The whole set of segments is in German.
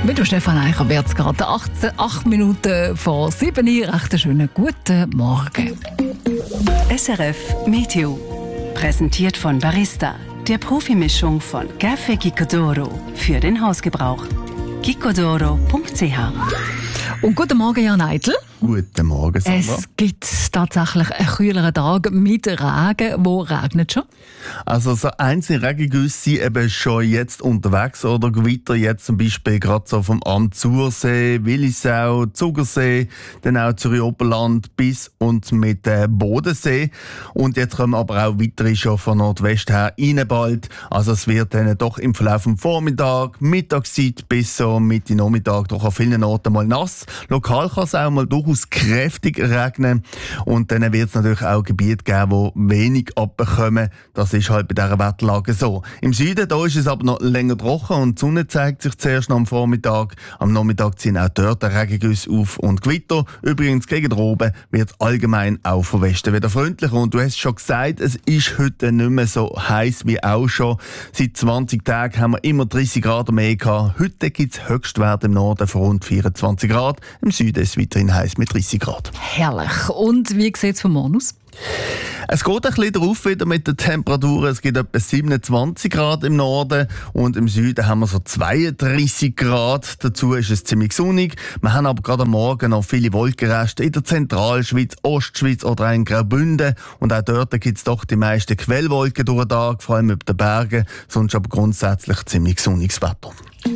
Mit dem Stefan Eicher wird es gerade 8 Minuten vor 7 Uhr. Recht einen schönen guten Morgen. SRF Meteo. Präsentiert von Barista, der Profimischung von Café Gicodoro für den Hausgebrauch. gicodoro.ch. Und guten Morgen, Jan Eitel. Guten Morgen, Sandra. Es gibt tatsächlich einen kühleren Tag mit Regen. Wo regnet schon? Also so einzelne Regengüsse sind eben schon jetzt unterwegs oder Gewitter jetzt zum Beispiel gerade so vom Amtsursee, Willisau, Zugersee, dann auch Zürich-Oberland bis und mit Bodensee. Und jetzt kommen aber auch weitere schon von Nordwest her rein bald. Also es wird dann doch im Verlauf vom Vormittag, Mittagszeit bis so Mitte Nachmittag doch an vielen Orten mal nass. Lokal kann es auch mal durchaus kräftig regnen. Und dann wird es natürlich auch Gebiete geben, die wenig abbekommen. Das ist halt bei dieser Wetterlage so. Im Süden da ist es aber noch länger trocken und die Sonne zeigt sich zuerst noch am Vormittag. Am Nachmittag ziehen auch dort Regengüsse auf und Gewitter. Übrigens gegen oben wird es allgemein auch von Westen wieder freundlicher. Und du hast schon gesagt, es ist heute nicht mehr so heiß wie auch schon. Seit 20 Tagen haben wir immer 30 Grad mehr gehabt. Heute gibt es Höchstwerte im Norden von rund 24 Grad. Im Süden ist es weiterhin heiß mit 30 Grad. Herrlich. Und wie sieht es vom Morgen aus? Es geht ein bisschen drauf wieder mit den Temperaturen. Es gibt etwa 27 Grad im Norden und im Süden haben wir so 32 Grad. Dazu ist es ziemlich sonnig. Wir haben aber gerade am Morgen noch viele Wolkenreste in der Zentralschweiz, Ostschweiz oder auch in Graubünden. Und auch dort gibt es doch die meisten Quellwolken durch den Tag, vor allem über den Bergen. Sonst aber grundsätzlich ziemlich sonniges Wetter.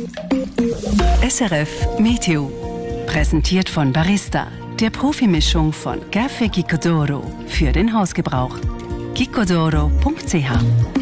SRF Meteo. Präsentiert von Barista, der Profimischung von Café Gicodoro für den Hausgebrauch. gicodoro.ch